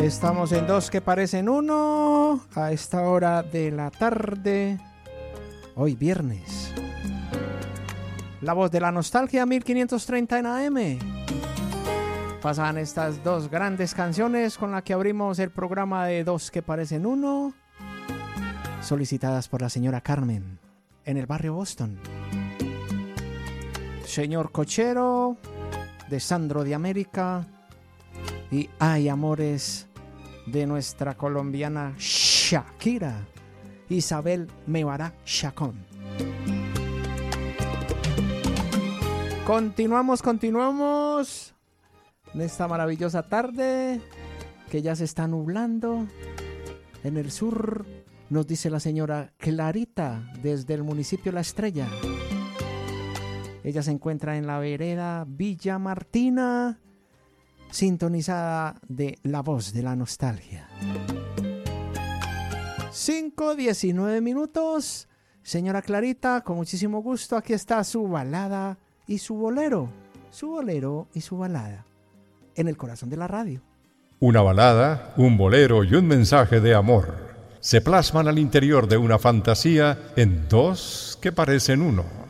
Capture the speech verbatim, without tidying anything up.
Estamos en Dos que Parecen Uno a esta hora de la tarde, hoy viernes. La Voz de la Nostalgia, mil quinientos treinta en A M. Pasan estas dos grandes canciones con las que abrimos el programa de Dos que Parecen Uno, solicitadas por la señora Carmen en el barrio Boston. Señor Cochero, de Sandro de América, y Hay Amores, de nuestra colombiana Shakira, Isabel Mebará Chacón. Continuamos, continuamos en esta maravillosa tarde que ya se está nublando. En el sur nos dice la señora Clarita desde el municipio La Estrella. Ella se encuentra en la vereda Villa Martina, sintonizada de La Voz de la Nostalgia. cinco diecinueve minutos. Señora Clarita, con muchísimo gusto, aquí está su balada y su bolero. Su bolero y su balada en el corazón de la radio. Una balada, un bolero y un mensaje de amor se plasman al interior de una fantasía en Dos que Parecen Uno.